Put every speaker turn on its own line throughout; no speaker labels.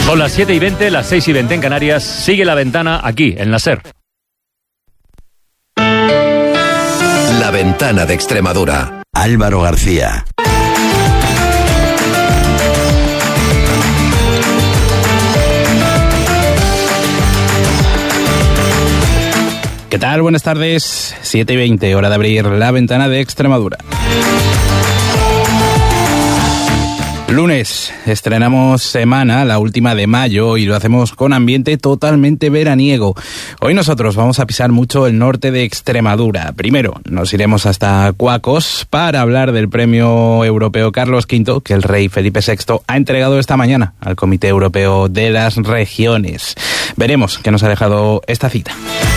Son las 7:20, las 6:20 en Canarias. Sigue La Ventana aquí, en la SER.
La Ventana de Extremadura.
Álvaro García.
¿Qué tal? Buenas tardes. 7:20, hora de abrir La Ventana de Extremadura. Lunes, estrenamos semana, la última de mayo, y lo hacemos con ambiente totalmente veraniego. Hoy nosotros vamos a pisar mucho el norte de Extremadura. Primero, nos iremos hasta Cuacos para hablar del premio europeo Carlos V, que el rey Felipe VI ha entregado esta mañana al Comité Europeo de las Regiones. Veremos qué nos ha dejado esta cita.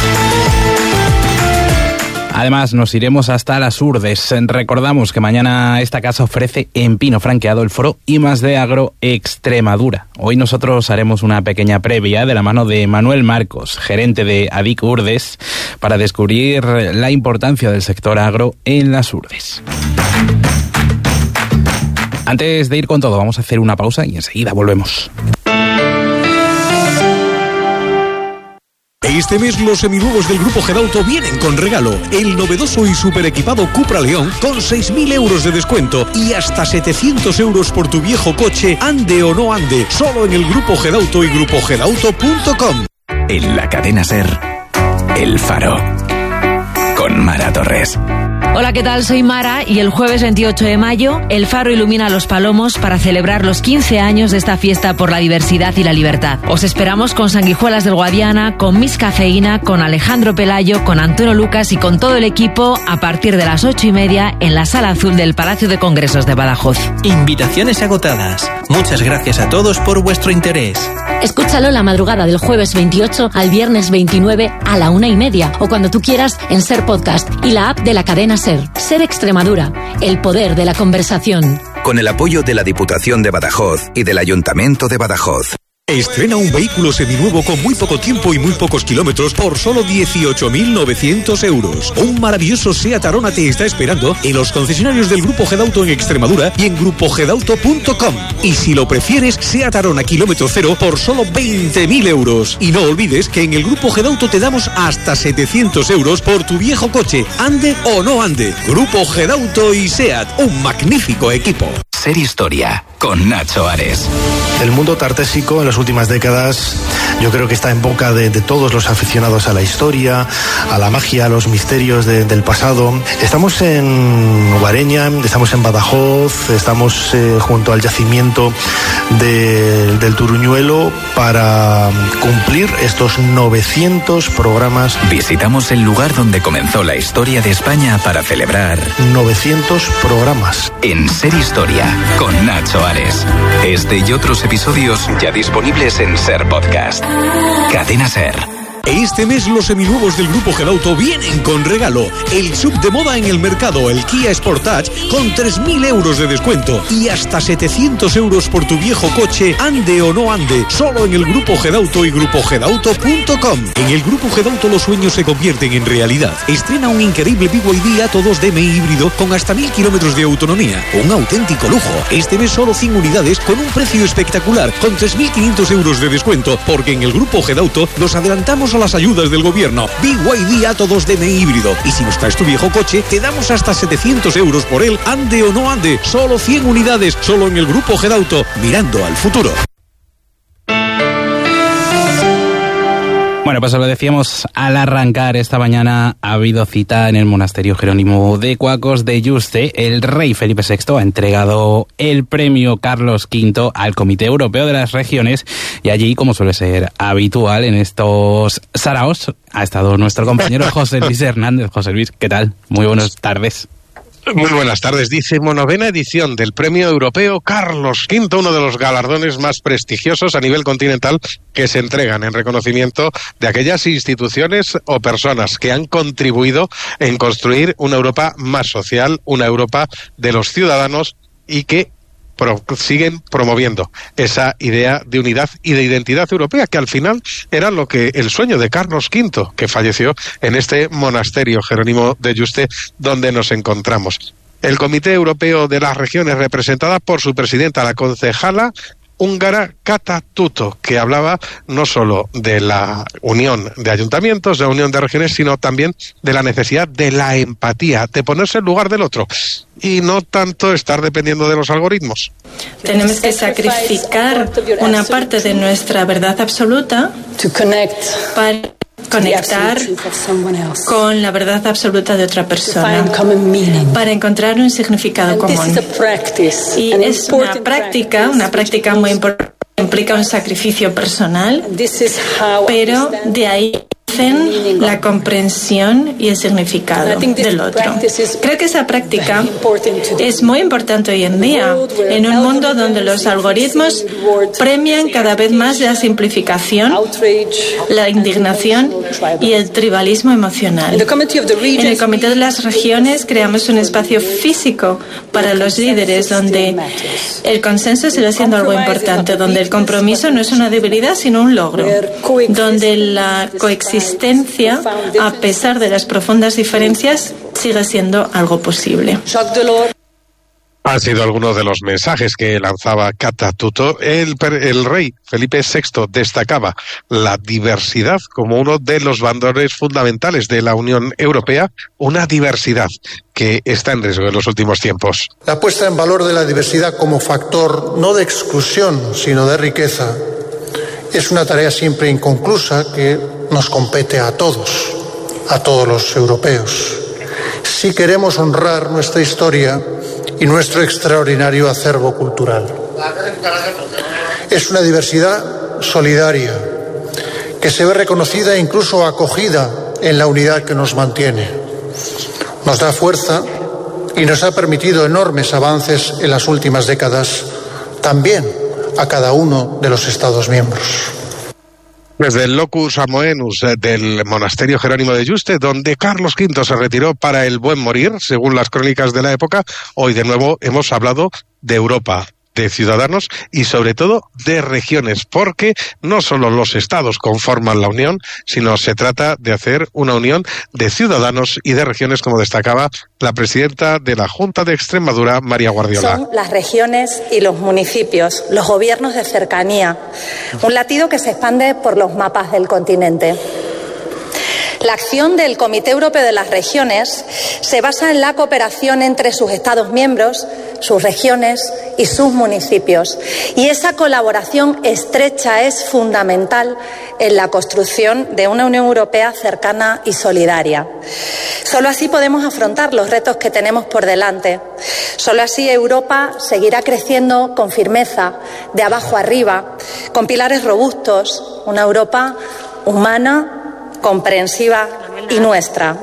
Además, nos iremos hasta las Urdes. Recordamos que mañana esta casa ofrece en pino franqueado el foro I+D Agro Extremadura. Hoy nosotros haremos una pequeña previa de la mano de Manuel Marcos, gerente de ADIC Urdes, para descubrir la importancia del sector agro en las Urdes. Antes de ir con todo, vamos a hacer una pausa y enseguida volvemos.
Este mes los seminuevos del Grupo Gedauto vienen con regalo. El novedoso y super equipado Cupra León con 6.000 euros de descuento y hasta 700 euros por tu viejo coche, ande o no ande, solo en el Grupo Gedauto y grupogedauto.com.
En la cadena SER, El Faro, con Mara Torres.
Hola, ¿qué tal? Soy Mara y el jueves 28 de mayo El Faro ilumina Los Palomos para celebrar los 15 años de esta fiesta por la diversidad y la libertad. Os esperamos con Sanguijuelas del Guadiana, con Miss Cafeína, con Alejandro Pelayo, con Antonio Lucas y con todo el equipo a partir de las 8:30 en la Sala Azul del Palacio de Congresos de Badajoz.
Invitaciones agotadas. Muchas gracias a todos por vuestro interés.
Escúchalo la madrugada del jueves 28 al viernes 29 a la 1:30 o cuando tú quieras en SER Podcast y la app de la cadena SER. SER Extremadura, el poder de la conversación.
Con el apoyo de la Diputación de Badajoz y del Ayuntamiento de Badajoz.
Estrena un vehículo seminuevo con muy poco tiempo y muy pocos kilómetros por solo 18.900 euros. Un maravilloso Seat Arona te está esperando en los concesionarios del Grupo Gedauto en Extremadura y en grupogedauto.com. Y si lo prefieres, Seat Arona kilómetro cero por solo 20.000 euros. Y no olvides que en el Grupo Gedauto te damos hasta 700 euros por tu viejo coche, ande o no ande. Grupo Gedauto y Seat, un magnífico equipo.
SER Historia, con Nacho Ares.
El mundo tartésico en las últimas décadas yo creo que está en boca de todos los aficionados a la historia, a la magia, a los misterios del pasado. Estamos en Guareña, estamos en Badajoz, estamos junto al yacimiento del Turuñuelo para cumplir estos 900 programas.
Visitamos el lugar donde comenzó la historia de España para celebrar
900 programas.
En SER Historia, con Nacho Ares. Este y otros episodios ya disponibles en SER Podcast. Cadena SER.
Este mes los seminuevos del Grupo Gedauto vienen con regalo. El sub de moda en el mercado, el Kia Sportage, con 3.000 euros de descuento y hasta 700 euros por tu viejo coche, ande o no ande, solo en el Grupo Gedauto y grupogedauto.com. En el Grupo Gedauto los sueños se convierten en realidad. Estrena un increíble BYD Atto 2 DMI híbrido con hasta 1.000 kilómetros de autonomía. Un auténtico lujo. Este mes solo 100 unidades con un precio espectacular, con 3.500 euros de descuento, porque en el Grupo Gedauto nos adelantamos a las ayudas del gobierno. BYD Atto 2 DMI híbrido. Y si nos traes tu viejo coche, te damos hasta 700 euros por él, ande o no ande. Solo 100 unidades, solo en el Grupo Gedauto, mirando al futuro.
Bueno, pues os lo decíamos al arrancar esta mañana, ha habido cita en el monasterio Jerónimo de Cuacos de Yuste. El rey Felipe VI ha entregado el premio Carlos V al Comité Europeo de las Regiones y allí, como suele ser habitual en estos saraos, ha estado nuestro compañero José Luis Hernández. José Luis, ¿qué tal? Muy buenas tardes.
Muy buenas tardes. 19ª edición del Premio Europeo Carlos V, uno de los galardones más prestigiosos a nivel continental que se entregan en reconocimiento de aquellas instituciones o personas que han contribuido en construir una Europa más social, una Europa de los ciudadanos y que siguen promoviendo esa idea de unidad y de identidad europea, que al final era lo que el sueño de Carlos V, que falleció en este monasterio Jerónimo de Yuste, donde nos encontramos. El Comité Europeo de las Regiones, representada por su presidenta, la concejala húngara Kata Tutto, que hablaba no solo de la unión de ayuntamientos, de la unión de regiones, sino también de la necesidad de la empatía, de ponerse en lugar del otro y no tanto estar dependiendo de los algoritmos.
Tenemos que sacrificar una parte de nuestra verdad absoluta para conectar con la verdad absoluta de otra persona, para encontrar un significado común. Y es una práctica muy importante, implica un sacrificio personal, pero de ahí la comprensión y el significado del otro. Creo que esa práctica es muy importante hoy en día, en un mundo donde los algoritmos premian cada vez más la simplificación, la indignación y el tribalismo emocional. En el Comité de las Regiones creamos un espacio físico para los líderes donde el consenso sigue siendo algo importante, donde el compromiso no es una debilidad sino un logro, donde la coexistencia, a pesar de las profundas diferencias, sigue siendo algo posible.
Han sido algunos de los mensajes que lanzaba Kata Tutto. El rey Felipe VI destacaba la diversidad como uno de los valores fundamentales de la Unión Europea, una diversidad que está en riesgo en los últimos tiempos.
La puesta en valor de la diversidad como factor no de exclusión, sino de riqueza, es una tarea siempre inconclusa que nos compete a todos los europeos. Si queremos honrar nuestra historia y nuestro extraordinario acervo cultural. Es una diversidad solidaria que se ve reconocida e incluso acogida en la unidad que nos mantiene. Nos da fuerza y nos ha permitido enormes avances en las últimas décadas, también a cada uno de los Estados miembros.
Desde el Locus Amoenus del monasterio Jerónimo de Yuste, donde Carlos V se retiró para el buen morir, según las crónicas de la época, hoy de nuevo hemos hablado de Europa, de ciudadanos y sobre todo de regiones, porque no solo los estados conforman la Unión, sino se trata de hacer una unión de ciudadanos y de regiones, como destacaba la presidenta de la Junta de Extremadura, María Guardiola.
Son las regiones y los municipios, los gobiernos de cercanía, un latido que se expande por los mapas del continente. La acción del Comité Europeo de las Regiones se basa en la cooperación entre sus Estados miembros, sus regiones y sus municipios. Y esa colaboración estrecha es fundamental en la construcción de una Unión Europea cercana y solidaria. Solo así podemos afrontar los retos que tenemos por delante. Solo así Europa seguirá creciendo con firmeza, de abajo arriba, con pilares robustos, una Europa humana, comprensiva y nuestra.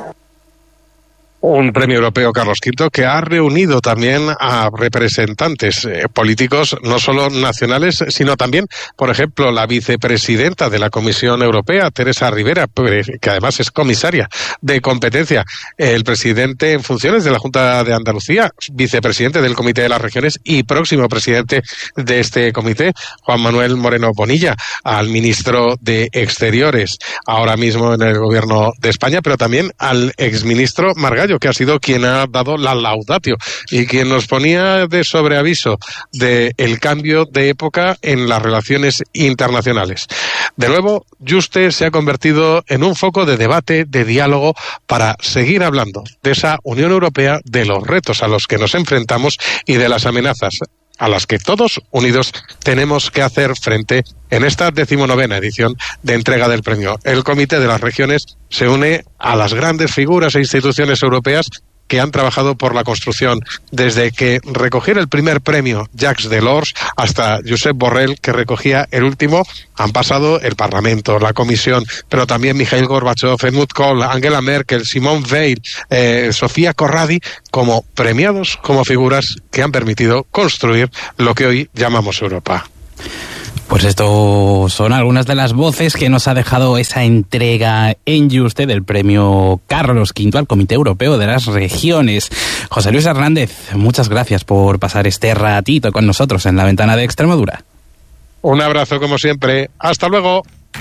Un premio europeo Carlos V que ha reunido también a representantes políticos no solo nacionales, sino también, por ejemplo, la vicepresidenta de la Comisión Europea, Teresa Rivera, que además es comisaria de competencia, el presidente en funciones de la Junta de Andalucía, vicepresidente del Comité de las Regiones y próximo presidente de este comité, Juan Manuel Moreno Bonilla, al ministro de Exteriores, ahora mismo en el Gobierno de España, pero también al exministro Margallo, que ha sido quien ha dado la laudatio y quien nos ponía de sobreaviso del cambio de época en las relaciones internacionales. De nuevo, Yuste se ha convertido en un foco de debate, de diálogo, para seguir hablando de esa Unión Europea, de los retos a los que nos enfrentamos y de las amenazas a las que todos unidos tenemos que hacer frente en esta 19ª edición de entrega del premio. El Comité de las Regiones se une a las grandes figuras e instituciones europeas que han trabajado por la construcción, desde que recogiera el primer premio Jacques Delors hasta Josep Borrell, que recogía el último. Han pasado el Parlamento, la Comisión, pero también Mikhail Gorbachev, Helmut Kohl, Angela Merkel, Simone Veil, Sofía Corradi, como premiados, como figuras que han permitido construir lo que hoy llamamos Europa.
Pues esto son algunas de las voces que nos ha dejado esa entrega en Yuste del premio Carlos V al Comité Europeo de las Regiones. José Luis Hernández, muchas gracias por pasar este ratito con nosotros en la Ventana de Extremadura.
Un abrazo como siempre. Hasta luego.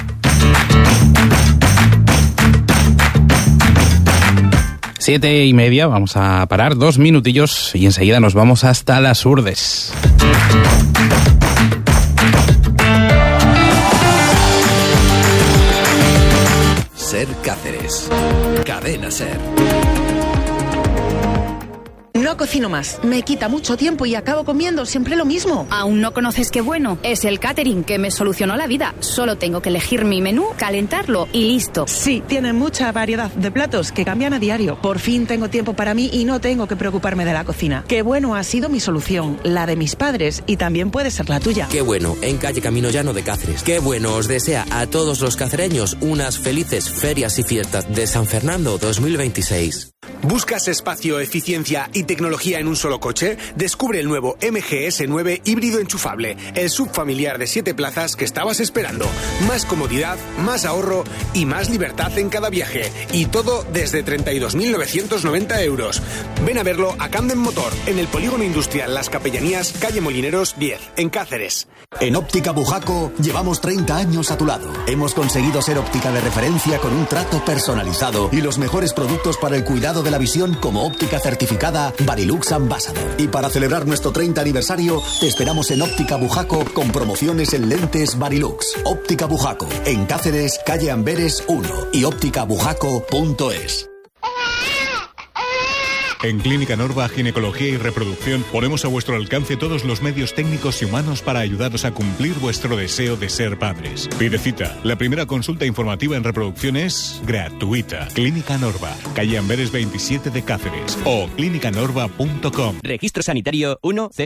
Siete y media, vamos a parar 2 minutillos y enseguida nos vamos hasta las Urdes.
SER Cáceres. Cadena SER.
No cocino más. Me quita mucho tiempo y acabo comiendo siempre lo mismo.
¿Aún no conoces qué bueno? Es el catering que me solucionó la vida. Solo tengo que elegir mi menú, calentarlo y listo.
Sí, tiene mucha variedad de platos que cambian a diario. Por fin tengo tiempo para mí y no tengo que preocuparme de la cocina. Qué bueno ha sido mi solución, la de mis padres, y también puede ser la tuya.
Qué bueno, en calle Camino Llano de Cáceres. Qué bueno os desea a todos los cacereños unas felices ferias y fiestas de San Fernando 2026.
¿Buscas espacio, eficiencia y tecnología en un solo coche? Descubre el nuevo MG S9 híbrido enchufable, el SUV familiar de 7 plazas que estabas esperando. Más comodidad, más ahorro y más libertad en cada viaje. Y todo desde 32.990 euros. Ven a verlo a Camden Motor, en el Polígono Industrial Las Capellanías, calle Molineros 10, en Cáceres.
En Óptica Bujaco llevamos 30 años a tu lado. Hemos conseguido ser óptica de referencia con un trato personalizado y los mejores productos para el cuidado de la visión, como óptica certificada Varilux Ambassador. Y para celebrar nuestro 30 aniversario, te esperamos en Óptica Bujaco con promociones en lentes Varilux. Óptica Bujaco, en Cáceres, calle Amberes 1 y ópticabujaco.es.
En Clínica Norva, Ginecología y Reproducción ponemos a vuestro alcance todos los medios técnicos y humanos para ayudaros a cumplir vuestro deseo de ser padres. Pide cita. La primera consulta informativa en reproducción es gratuita. Clínica Norva, calle Amberes 27 de Cáceres o clinicanorva.com.
Registro sanitario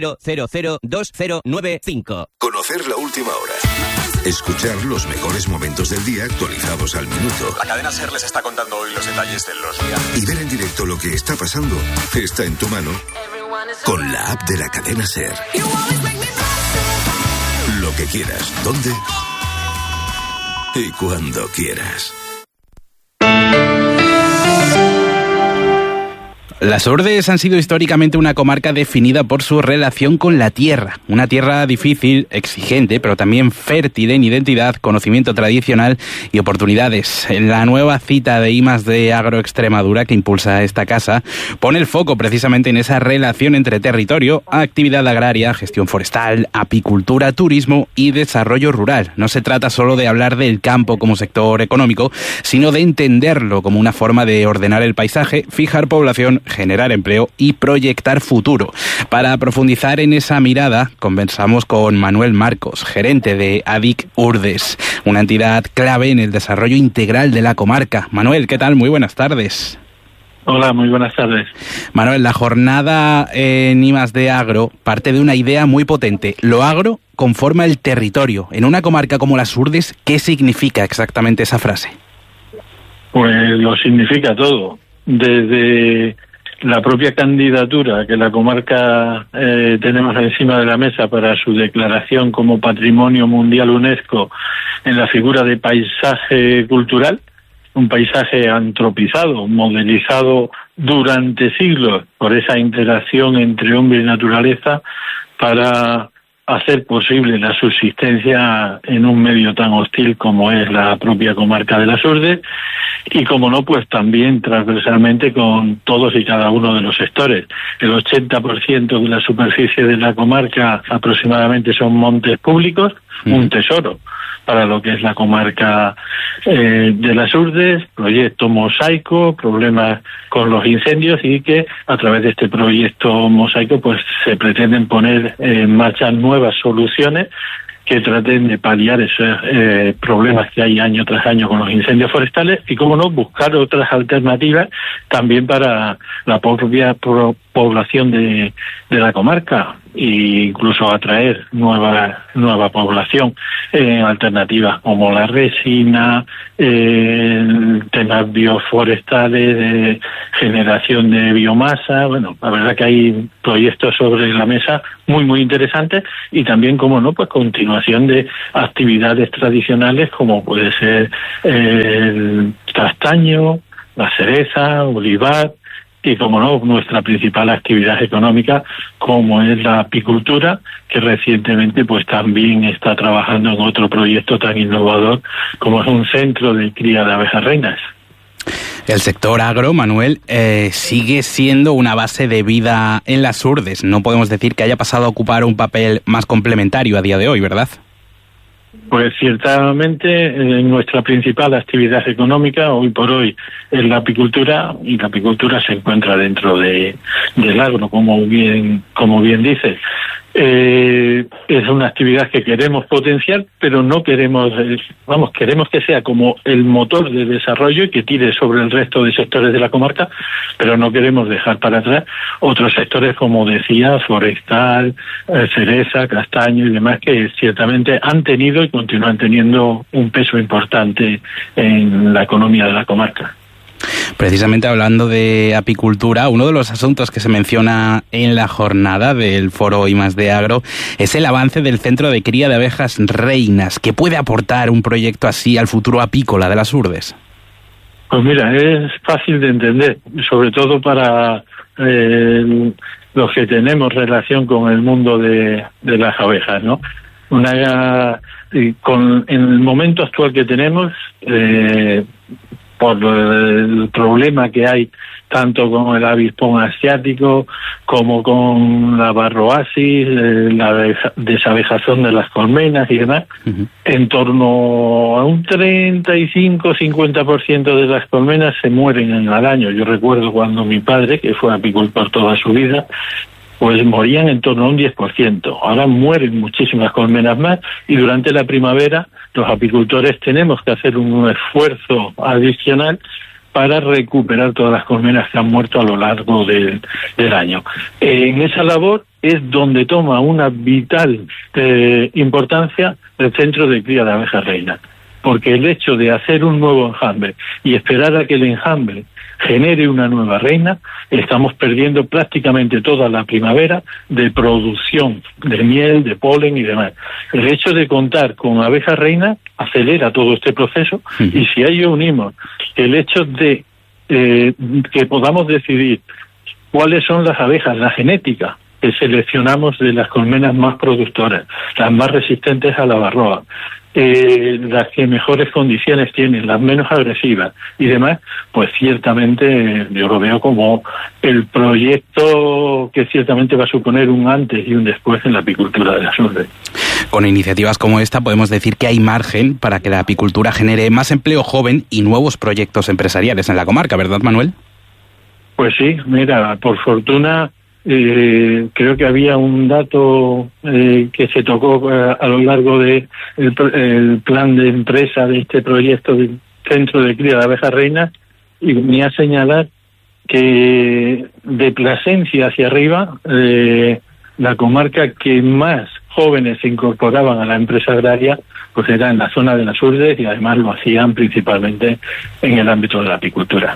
100020995.
Conocer la última hora. Escuchar los mejores momentos del día actualizados al minuto.
La cadena SER les está contando hoy los detalles de los viajes.
Y ver en directo lo que está pasando está en tu mano con la app de la cadena SER. Lo que quieras, dónde y cuando quieras.
Las Urdes han sido históricamente una comarca definida por su relación con la tierra. Una tierra difícil, exigente, pero también fértil en identidad, conocimiento tradicional y oportunidades. La nueva cita de I+D Agro Extremadura que impulsa esta casa pone el foco precisamente en esa relación entre territorio, actividad agraria, gestión forestal, apicultura, turismo y desarrollo rural. No se trata solo de hablar del campo como sector económico, sino de entenderlo como una forma de ordenar el paisaje, fijar población, generar empleo y proyectar futuro. Para profundizar en esa mirada, conversamos con Manuel Marcos, gerente de ADIC Urdes, una entidad clave en el desarrollo integral de la comarca. Manuel, ¿qué tal? Muy buenas tardes.
Hola, muy buenas tardes.
Manuel, la jornada en I+D Agro parte de una idea muy potente. Lo agro conforma el territorio. En una comarca como las Urdes, ¿qué significa exactamente esa frase?
Pues lo significa todo. Desde la propia candidatura que la comarca tenemos encima de la mesa para su declaración como Patrimonio Mundial UNESCO en la figura de paisaje cultural, un paisaje antropizado, modelizado durante siglos por esa interacción entre hombre y naturaleza para hacer posible la subsistencia en un medio tan hostil como es la propia comarca de las Urdes y, como no, pues también transversalmente con todos y cada uno de los sectores. El 80% de la superficie de la comarca aproximadamente son montes públicos, un tesoro para lo que es la comarca de las Urdes, proyecto Mosaico, problemas con los incendios y que a través de este proyecto Mosaico pues se pretenden poner en marcha nuevas soluciones que traten de paliar esos problemas que hay año tras año con los incendios forestales y, cómo no, buscar otras alternativas también para la propia población de la comarca e incluso atraer nueva población en alternativas como la resina, temas bioforestales, de generación de biomasa. Bueno, la verdad que hay proyectos sobre la mesa muy, muy interesantes y también, como no, pues continuación de actividades tradicionales como puede ser el castaño, la cereza, olivar y, como no, nuestra principal actividad económica como es la apicultura, que recientemente pues también está trabajando en otro proyecto tan innovador como es un centro de cría de abejas reinas.
El sector agro, Manuel, sigue siendo una base de vida en las Urdes. No podemos decir que haya pasado a ocupar un papel más complementario a día de hoy, ¿verdad?
Pues ciertamente nuestra principal actividad económica hoy por hoy es la apicultura, y la apicultura se encuentra dentro del agro, como bien dices. Es una actividad que queremos potenciar, pero no queremos, queremos que sea como el motor de desarrollo y que tire sobre el resto de sectores de la comarca, pero no queremos dejar para atrás otros sectores, como decía, forestal, cereza, castaño y demás, que ciertamente han tenido y continúan teniendo un peso importante en la economía de la comarca.
Precisamente hablando de apicultura, uno de los asuntos que se menciona en la jornada del foro I+D Agro es el avance del centro de cría de abejas reinas. ¿Qué puede aportar un proyecto así al futuro apícola de las Urdes?
Pues mira, es fácil de entender, sobre todo para los que tenemos relación con el mundo de las abejas, ¿no? En el momento actual que tenemos, por el problema que hay tanto con el avispón asiático como con la varroasis, la desabejación de las colmenas y demás, en torno a un 35-50% de las colmenas se mueren al año. Yo recuerdo cuando mi padre, que fue apicultor toda su vida, pues morían en torno a un 10%. Ahora mueren muchísimas colmenas más, y durante la primavera los apicultores tenemos que hacer un esfuerzo adicional para recuperar todas las colmenas que han muerto a lo largo del año. En esa labor es donde toma una vital importancia el centro de cría de abejas reinas, porque el hecho de hacer un nuevo enjambre y esperar a que el enjambre genere una nueva reina, estamos perdiendo prácticamente toda la primavera de producción de miel, de polen y demás. El hecho de contar con abejas reinas acelera todo este proceso, y si a ello unimos el hecho de que podamos decidir cuáles son las abejas, la genética que seleccionamos de las colmenas más productoras, las más resistentes a la varroa, las que mejores condiciones tienen, las menos agresivas y demás, pues ciertamente yo lo veo como el proyecto que ciertamente va a suponer un antes y un después en la apicultura de las Urdes.
Con iniciativas como esta podemos decir que hay margen para que la apicultura genere más empleo joven y nuevos proyectos empresariales en la comarca, ¿verdad, Manuel?
Pues sí, mira, por fortuna creo que había un dato que se tocó a lo largo de el plan de empresa de este proyecto del centro de cría de abejas reinas, y venía a señalar que de Plasencia hacia arriba la comarca que más jóvenes se incorporaban a la empresa agraria pues era en la zona de las Urdes, y además lo hacían principalmente en el ámbito de la apicultura.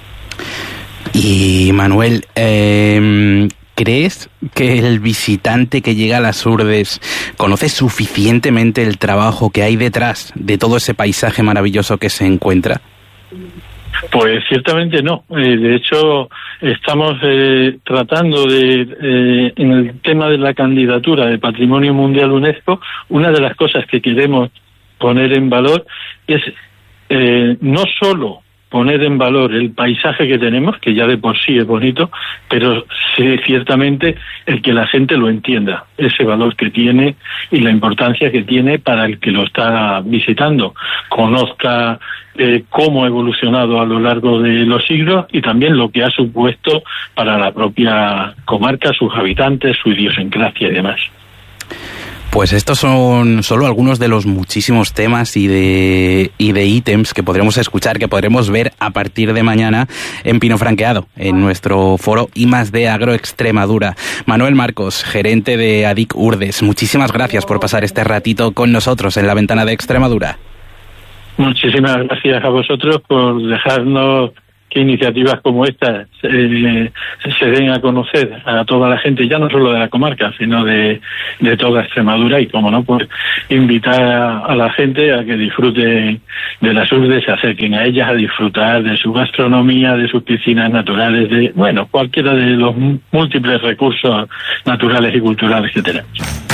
Y Manuel, ¿crees que el visitante que llega a las Urdes conoce suficientemente el trabajo que hay detrás de todo ese paisaje maravilloso que se encuentra?
Pues ciertamente no. De hecho, estamos tratando de, en el tema de la candidatura de Patrimonio Mundial UNESCO, una de las cosas que queremos poner en valor es no solo poner en valor el paisaje que tenemos, que ya de por sí es bonito, pero sí, ciertamente el que la gente lo entienda, ese valor que tiene y la importancia que tiene para el que lo está visitando, conozca cómo ha evolucionado a lo largo de los siglos y también lo que ha supuesto para la propia comarca, sus habitantes, su idiosincrasia y demás.
Pues estos son solo algunos de los muchísimos temas y de ítems que podremos escuchar, que podremos ver a partir de mañana en Pino Franqueado, en nuestro foro I+D Agro Extremadura. Manuel Marcos, gerente de ADIC Urdes, muchísimas gracias por pasar este ratito con nosotros en la Ventana de Extremadura.
Muchísimas gracias a vosotros por dejarnos que iniciativas como esta se den a conocer a toda la gente, ya no solo de la comarca, sino de toda Extremadura, y como no, pues invitar a la gente a que disfrute de las Urdes, se acerquen a ellas a disfrutar de su gastronomía, de sus piscinas naturales, de, bueno, cualquiera de los múltiples recursos naturales y culturales que tenemos.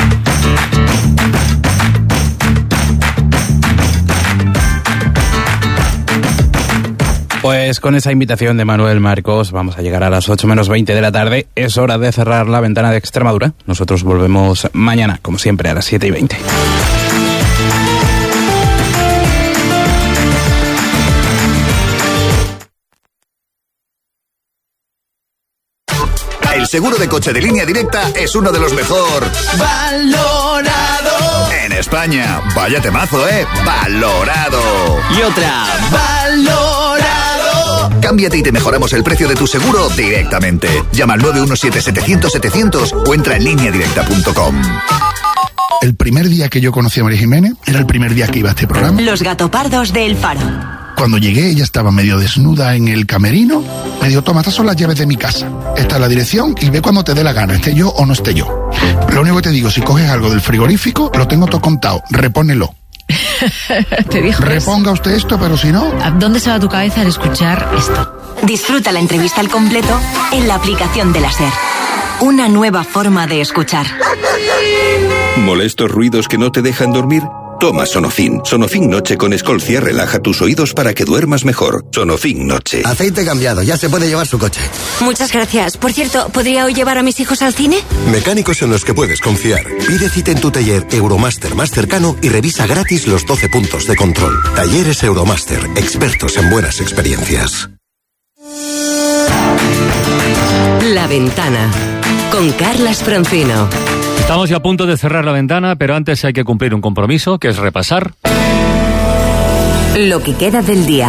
Pues con esa invitación de Manuel Marcos vamos a llegar a las 8 menos 20 de la tarde. Es hora de cerrar la Ventana de Extremadura. Nosotros volvemos mañana, como siempre, a las 7:20.
seguro de coche de Línea Directa es uno de los mejor valorado en España. Vaya temazo, valorado.
Y otra, valorado.
Cámbiate y te mejoramos el precio de tu seguro directamente. Llama al 917-700-700 o entra en lineadirecta.com.
El primer día que yo conocí a María Jiménez era el primer día que iba a este programa.
Los gatopardos de El Faro.
Cuando llegué, ella estaba medio desnuda en el camerino. Me dijo, toma, estas son las llaves de mi casa. Esta es la dirección y ve cuando te dé la gana, esté yo o no esté yo. Lo único que te digo, si coges algo del frigorífico, lo tengo todo contado, repónelo.
¿Te dijo?
Reponga usted esto, pero si no...
¿A dónde se va tu cabeza al escuchar esto?
Disfruta la entrevista al completo en la aplicación de la SER. Una nueva forma de escuchar.
¿Molestos ruidos que no te dejan dormir? Toma Sonofin. Sonofin Noche con Escolcia relaja tus oídos para que duermas mejor. Sonofin Noche.
Aceite cambiado, ya se puede llevar su coche.
Muchas gracias. Por cierto, ¿podría hoy llevar a mis hijos al cine?
Mecánicos en los que puedes confiar. Pide cita en tu taller Euromaster más cercano y revisa gratis los 12 puntos de control. Talleres Euromaster, expertos en buenas experiencias.
La Ventana, con Carlas Francino.
Estamos ya a punto de cerrar la ventana, pero antes hay que cumplir un compromiso, que es repasar
lo que queda del día,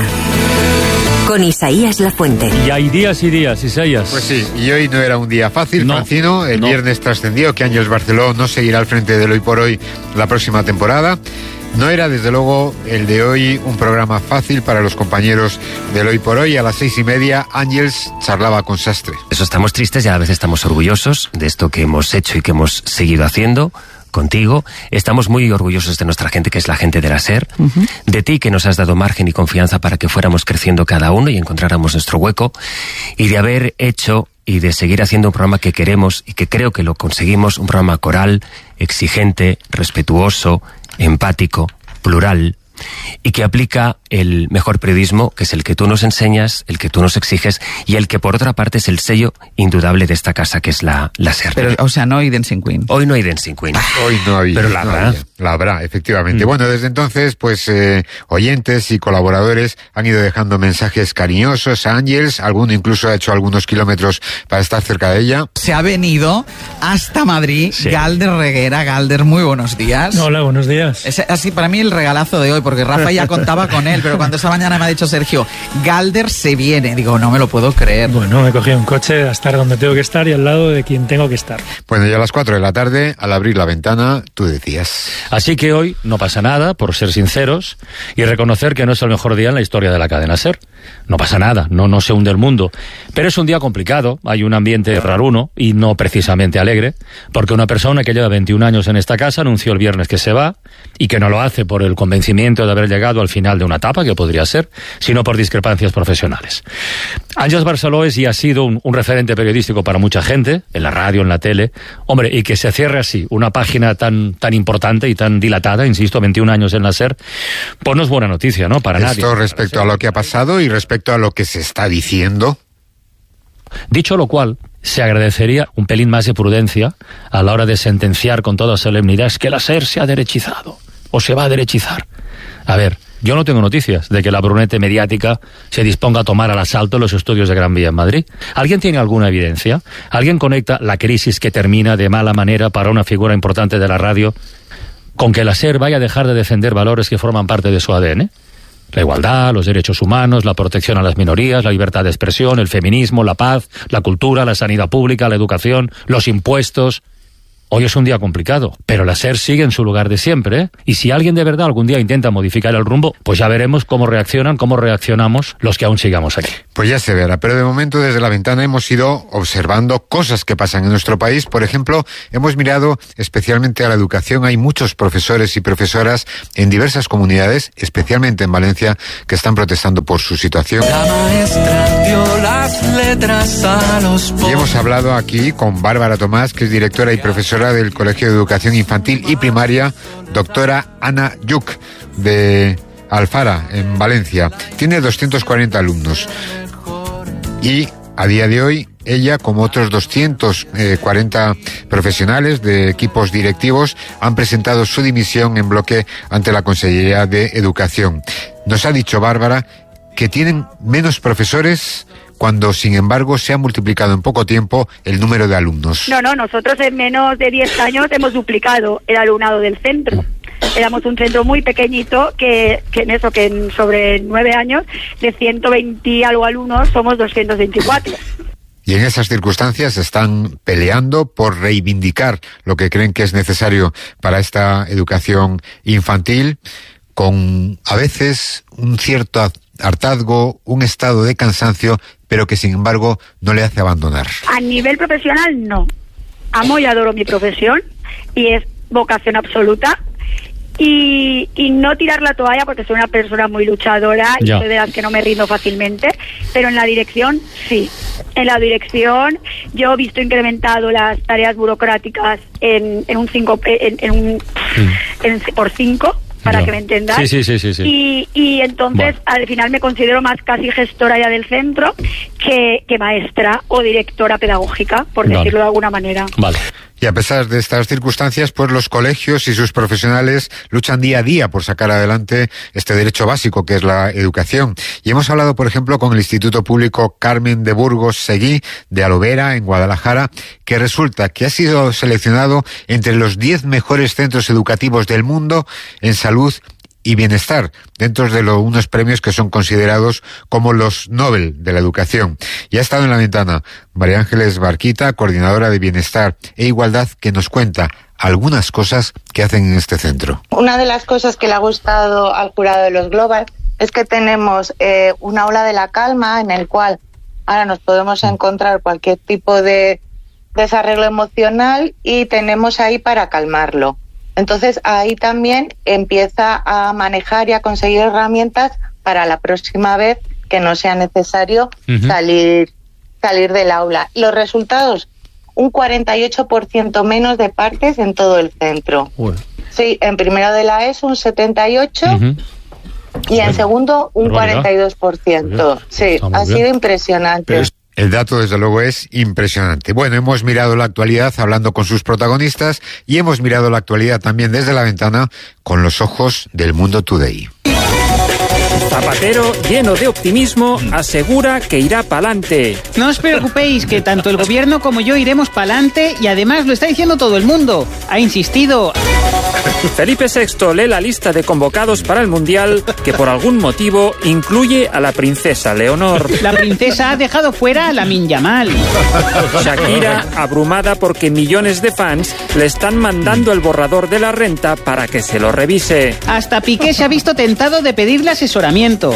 con Isaías Lafuente.
Y hay días y días, Isaías.
Pues sí, y hoy no era un día fácil, Francino. El viernes trascendió que Ángeles Barceló no seguirá al frente del Hoy por Hoy la próxima temporada. No era, desde luego, el de hoy un programa fácil para los compañeros del Hoy por Hoy. A las 6:30, Ángeles charlaba con Sastre.
Eso, estamos tristes y a la vez estamos orgullosos de esto que hemos hecho y que hemos seguido haciendo contigo. Estamos muy orgullosos de nuestra gente, que es la gente de la SER, de ti, que nos has dado margen y confianza para que fuéramos creciendo cada uno y encontráramos nuestro hueco, y de haber hecho y de seguir haciendo un programa que queremos y que creo que lo conseguimos, un programa coral, exigente, respetuoso, empático, plural, y que aplica el mejor periodismo, que es el que tú nos enseñas, el que tú nos exiges, y el que por otra parte es el sello indudable de esta casa, que es la SER.
Pero, o sea, no hay Dancing Queen.
Hoy no hay Dancing Queen.
Hoy no hay.
Pero la habrá.
La habrá, efectivamente. Bueno, desde entonces, pues, oyentes y colaboradores han ido dejando mensajes cariñosos a Ángeles. Alguno incluso ha hecho algunos kilómetros para estar cerca de ella.
Se ha venido hasta Madrid, sí. Galder Reguera. Galder, muy buenos días.
Hola, buenos días.
Es así, para mí el regalazo de hoy, porque Rafa ya contaba con él, pero cuando esta mañana me ha dicho Sergio, Galder se viene, digo, no me lo puedo creer.
Bueno, me cogí un coche a estar donde tengo que estar y al lado de quien tengo que estar.
Bueno, ya a las 4 de la tarde, al abrir la ventana, tú decías...
Así que hoy no pasa nada, por ser sinceros, y reconocer que no es el mejor día en la historia de la cadena SER. No pasa nada, no se hunde el mundo. Pero es un día complicado, hay un ambiente raruno y no precisamente alegre, porque una persona que lleva 21 años en esta casa anunció el viernes que se va, y que no lo hace por el convencimiento de haber llegado al final de una etapa, que podría ser, sino por discrepancias profesionales. Ángeles Barceló es y ha sido un referente periodístico para mucha gente, en la radio, en la tele. Hombre, y que se cierre así una página tan importante y tan dilatada, insisto, 21 años en la SER, pues no es buena noticia, ¿no? Para nadie.
Esto respecto a lo que ha pasado y respecto a lo que se está diciendo.
Dicho lo cual, se agradecería un pelín más de prudencia a la hora de sentenciar con toda solemnidad que la SER se ha derechizado o se va a derechizar. A ver, yo no tengo noticias de que la brunete mediática se disponga a tomar al asalto los estudios de Gran Vía en Madrid. ¿Alguien tiene alguna evidencia? ¿Alguien conecta la crisis que termina de mala manera para una figura importante de la radio con que la SER vaya a dejar de defender valores que forman parte de su ADN? La igualdad, los derechos humanos, la protección a las minorías, la libertad de expresión, el feminismo, la paz, la cultura, la sanidad pública, la educación, los impuestos. Hoy es un día complicado, pero la SER sigue en su lugar de siempre, ¿eh? Y si alguien de verdad algún día intenta modificar el rumbo, pues ya veremos cómo reaccionamos los que aún sigamos aquí.
Pues ya se verá, pero de momento desde la ventana hemos ido observando cosas que pasan en nuestro país. Por ejemplo, hemos mirado especialmente a la educación. Hay muchos profesores y profesoras en diversas comunidades, especialmente en Valencia, que están protestando por su situación.
La maestra dio las letras a los
y hemos hablado aquí con Bárbara Tomás, que es directora y profesora del Colegio de Educación Infantil y Primaria, doctora Ana Yuc, de Alfara, en Valencia. Tiene 240 alumnos. Y a día de hoy, ella, como otros 240 profesionales de equipos directivos, han presentado su dimisión en bloque ante la Consellería de Educación. Nos ha dicho Bárbara que tienen menos profesores cuando sin embargo se ha multiplicado en poco tiempo el número de alumnos?
No, nosotros en menos de 10 años hemos duplicado el alumnado del centro. Éramos un centro muy pequeñito que en sobre 9 años, de 120 y algo alumnos, somos 224.
Y en esas circunstancias están peleando por reivindicar lo que creen que es necesario para esta educación infantil, con a veces un cierto hartazgo, un estado de cansancio, pero que sin embargo no le hace abandonar.
A nivel profesional, no. Amo y adoro mi profesión y es vocación absoluta. Y no tirar la toalla, porque soy una persona muy luchadora y soy de las que no me rindo fácilmente, pero en la dirección sí. En la dirección yo he visto incrementado las tareas burocráticas en un 5 por 5, para que me entendas. Sí. Y entonces al final me considero más casi gestora ya del centro que maestra o directora pedagógica, por decirlo de alguna manera.
Vale. Y a pesar de estas circunstancias, pues los colegios y sus profesionales luchan día a día por sacar adelante este derecho básico que es la educación. Y hemos hablado, por ejemplo, con el Instituto Público Carmen de Burgos Seguí de Alovera, en Guadalajara, que resulta que ha sido seleccionado entre los 10 mejores centros educativos del mundo en salud y bienestar, dentro de unos premios que son considerados como los Nobel de la educación. Y ha estado en la ventana María Ángeles Barquita, coordinadora de Bienestar e Igualdad, que nos cuenta algunas cosas que hacen en este centro.
Una de las cosas que le ha gustado al jurado de los Global es que tenemos una aula de la calma en el cual ahora nos podemos encontrar cualquier tipo de desarreglo emocional y tenemos ahí para calmarlo. Entonces ahí también empieza a manejar y a conseguir herramientas para la próxima vez que no sea necesario salir del aula. Los resultados, un 48% menos de partes en todo el centro. Sí, en primero de la ESO un 78% y en segundo un 42%. Sí, ha sido impresionante.
El dato, desde luego, es impresionante. Bueno, hemos mirado la actualidad hablando con sus protagonistas y hemos mirado la actualidad también desde la ventana con los ojos del Mundo Today.
Zapatero, lleno de optimismo, asegura que irá pa'lante.
No os preocupéis, que tanto el gobierno como yo iremos pa'lante y además lo está diciendo todo el mundo. Ha insistido.
Felipe VI lee la lista de convocados para el Mundial, que por algún motivo incluye a la princesa Leonor.
La princesa ha dejado fuera a Lamine Yamal.
Shakira, abrumada porque millones de fans le están mandando el borrador de la renta para que se lo revise.
Hasta Piqué se ha visto tentado de pedirle asesoramiento.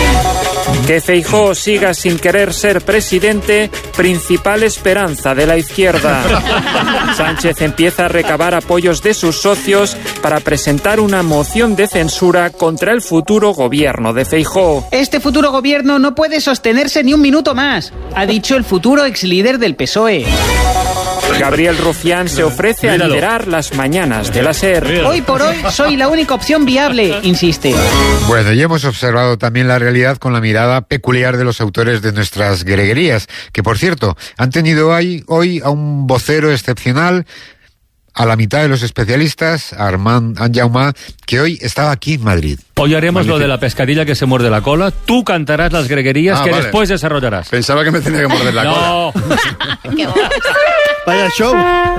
Que Feijóo siga sin querer ser presidente, principal esperanza de la izquierda. Sánchez empieza a recabar apoyos de sus socios para presentar una moción de censura contra el futuro gobierno de Feijóo.
Este futuro gobierno no puede sostenerse ni un minuto más, ha dicho el futuro exlíder del PSOE.
Gabriel Rufián se ofrece a liderar las mañanas de la SER.
Hoy por hoy soy la única opción viable, insiste.
Bueno, y hemos observado también la realidad con la mirada peculiar de los autores de nuestras greguerías, que por cierto, han tenido hoy a un vocero excepcional, a la mitad de los especialistas, a Armand Anjaumá, que hoy estaba aquí en Madrid.
Hoy haremos lo de la pescadilla que se muerde la cola. Tú cantarás las greguerías que después desarrollarás.
Pensaba que me tenía que morder la cola.
Qué
Vaya show.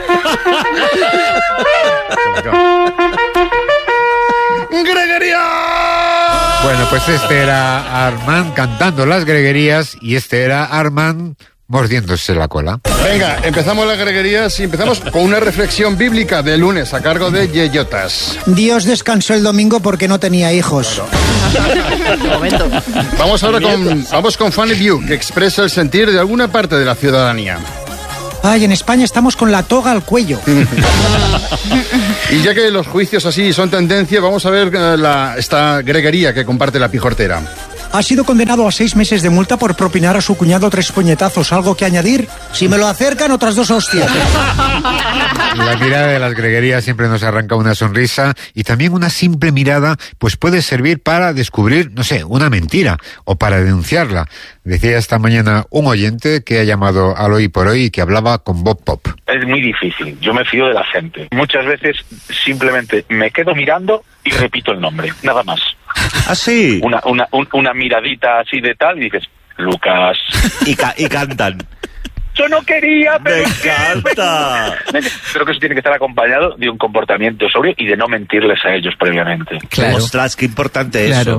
¡Greguería! Bueno, pues este era Armand cantando las greguerías y este era Armand mordiéndose la cola.
Venga, empezamos las greguerías y empezamos con una reflexión bíblica de lunes a cargo de Yeyotas.
Dios descansó el domingo porque no tenía hijos.
Vamos ahora con Funny View, que expresa el sentir de alguna parte de la ciudadanía.
Ay, en España estamos con la toga al cuello.
Y ya que los juicios así son tendencia, vamos a ver esta greguería que comparte la Pijortera.
Ha sido condenado a 6 meses de multa por propinar a su cuñado 3 puñetazos. ¿Algo que añadir? Si me lo acercan, otras 2 hostias.
La mirada de las greguerías siempre nos arranca una sonrisa y también una simple mirada pues puede servir para descubrir, no sé, una mentira o para denunciarla. Decía esta mañana un oyente que ha llamado al Hoy por Hoy y que hablaba con Bob Pop.
Es muy difícil, yo me fío de la gente. Muchas veces simplemente me quedo mirando y repito el nombre, nada más.
¿Ah, sí?
Una miradita así de tal y dices, Lucas.
Y cantan.
Yo no quería, pero...
¡Me encanta!
Creo que eso tiene que estar acompañado de un comportamiento sobrio y de no mentirles a ellos previamente.
Claro. Ostras, qué importante eso.